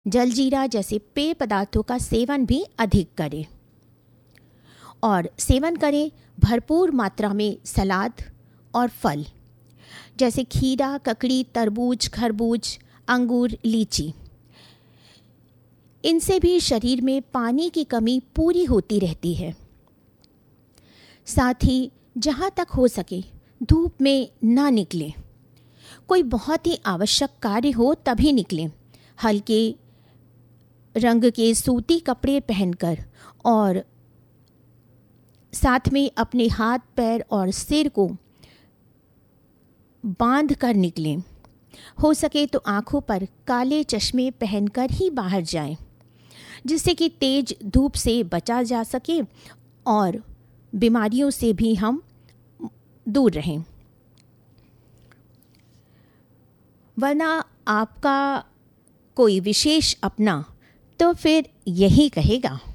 जलजीरा जैसे पेय पदार्थों का सेवन भी अधिक करें और सेवन करें भरपूर मात्रा में सलाद और फल जैसे खीरा, ककड़ी, तरबूज, खरबूज, अंगूर, लीची। इनसे भी शरीर में पानी की कमी पूरी होती रहती है। साथ ही जहाँ तक हो सके धूप में ना निकलें। कोई बहुत ही आवश्यक कार्य हो तभी निकलें। हल्के रंग के सूती कपड़े पहनकर और साथ में अपने हाथ, पैर और सिर को बांध कर निकलें। हो सके तो आँखों पर काले चश्मे पहनकर ही बाहर जाएं, जिससे कि तेज धूप से बचा जा सके और बीमारियों से भी हम दूर रहें। वरना आपका कोई विशेष अपना तो फिर यही कहेगा,